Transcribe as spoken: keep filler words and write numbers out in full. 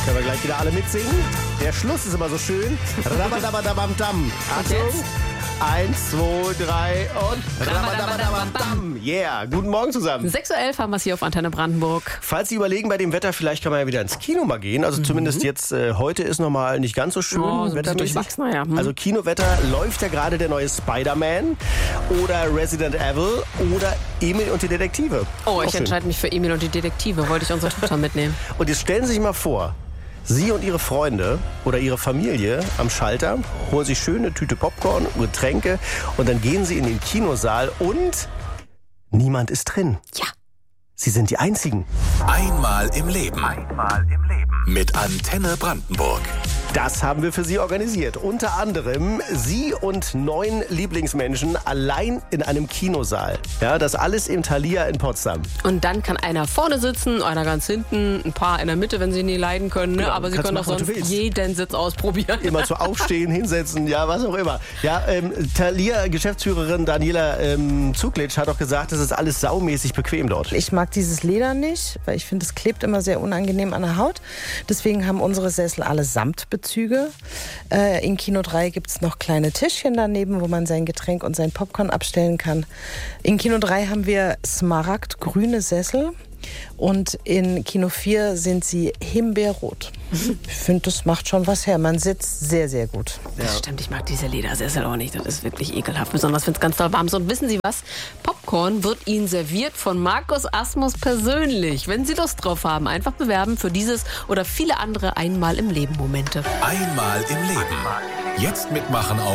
Können wir gleich wieder alle mitsingen? Der Schluss ist immer so schön. Rabadabadabam-dam. Achtung. Eins, zwei, drei und Rabadabadabam-dam. Yeah, guten Morgen zusammen. sechs Uhr elf haben wir es hier auf Antenne Brandenburg. Falls Sie überlegen, bei dem Wetter, vielleicht kann man ja wieder ins Kino mal gehen. Also mhm. zumindest jetzt, äh, heute ist nochmal nicht ganz so schön. Oh, so wettermäßig. Ja. Hm. Also Kinowetter, läuft ja gerade der neue Spider-Man oder Resident Evil oder Emil und die Detektive. Oh, ich entscheide mich für Emil und die Detektive. Wollte ich unsere Tochter mitnehmen. Und jetzt stellen Sie sich mal vor, Sie und Ihre Freunde oder Ihre Familie am Schalter holen sich schöne Tüte Popcorn, Getränke und dann gehen Sie in den Kinosaal und niemand ist drin. Ja. Sie sind die Einzigen. Einmal im Leben. Einmal im Leben. Mit Antenne Brandenburg. Das haben wir für Sie organisiert. Unter anderem Sie und neun Lieblingsmenschen allein in einem Kinosaal. Ja, das alles im Thalia in Potsdam. Und dann kann einer vorne sitzen, einer ganz hinten, ein paar in der Mitte, wenn sie nie leiden können. Ne? Genau, aber sie können auch sonst jeden Sitz ausprobieren. Immer zu aufstehen, hinsetzen, ja, was auch immer. Ja, ähm, Thalia-Geschäftsführerin Daniela ähm, Zuglitsch hat auch gesagt, das ist alles saumäßig bequem dort. Ich mag dieses Leder nicht, weil ich finde, es klebt immer sehr unangenehm an der Haut. Deswegen haben unsere Sessel alle Samtbezüge. Äh, in Kino drei gibt es noch kleine Tischchen daneben, wo man sein Getränk und sein Popcorn abstellen kann. In Kino drei haben wir smaragdgrüne Sessel. Und in Kino vier sind sie himbeerrot. Ich finde, das macht schon was her. Man sitzt sehr, sehr gut. Das ja. stimmt, ich mag diese Ledersessel auch nicht. Das ist wirklich ekelhaft, besonders wenn es ganz doll warm ist. Und wissen Sie was? Popcorn wird Ihnen serviert von Markus Asmus persönlich. Wenn Sie Lust drauf haben, einfach bewerben für dieses oder viele andere Einmal im Leben Momente. Einmal im Leben. Jetzt mitmachen auf